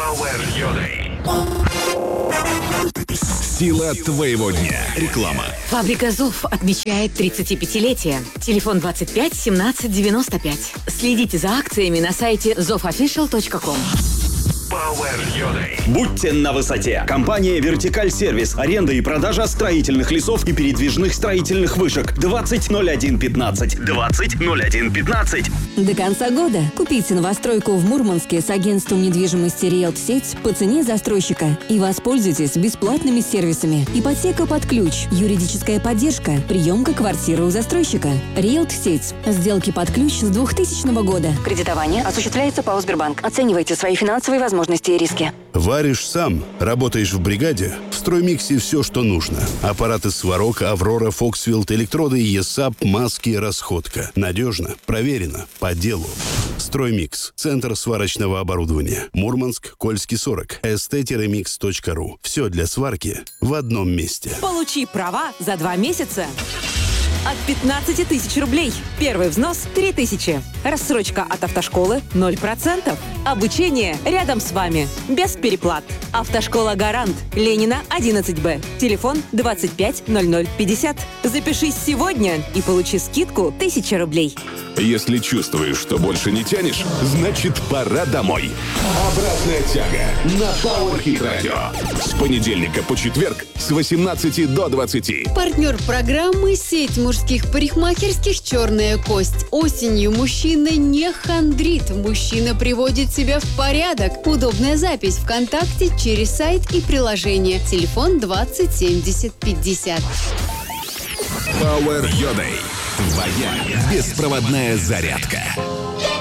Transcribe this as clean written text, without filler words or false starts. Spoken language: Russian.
Power Yodai. Сила твоего дня. Реклама. Фабрика ЗОВ отмечает 35-летие. Телефон 25 17 95. Следите за акциями на сайте zofofficial.com. Power Yodai. Будьте на высоте. Компания «Вертикаль Сервис». Аренда и продажа строительных лесов и передвижных строительных вышек. 200115. 200115. До конца года купите новостройку в Мурманске с агентством недвижимости «Риэлтсеть» по цене застройщика и воспользуйтесь бесплатными сервисами. Ипотека под ключ, юридическая поддержка, приемка квартиры у застройщика. «Риэлтсеть». Сделки под ключ с 2000 года. Кредитование осуществляется ПАО «Сбербанк». Оценивайте свои финансовые возможности и риски. Варишь сам, работаешь в бригаде? В «Строймиксе» все, что нужно. Аппараты «Сварог», «Аврора», «Фоксвилд», электроды, ЕСАП, маски, расходка. Надежно, проверено, по делу. «Строймикс». Центр сварочного оборудования. Мурманск, Кольский, 40. st-mix.ru. Все для сварки в одном месте. Получи права за 2 месяца. От 15 тысяч рублей. Первый взнос – 3 тысячи. Рассрочка от автошколы – 0%. Обучение рядом с вами. Без переплат. Автошкола «Гарант». Ленина, 11Б. Телефон 25 00 50. Запишись сегодня и получи скидку 1000 рублей. Если чувствуешь, что больше не тянешь, значит пора домой. Обратная тяга на Power Hit Radio. С понедельника по четверг с 18 до 20. Партнер программы — сеть мужских парикмахерских «Черная кость». Осенью мужчина не хандрит. Мужчина приводит себя в порядок. Удобная запись ВКонтакте через сайт и приложение. Телефон 20 70 50. Power Yodai. Твоя беспроводная зарядка.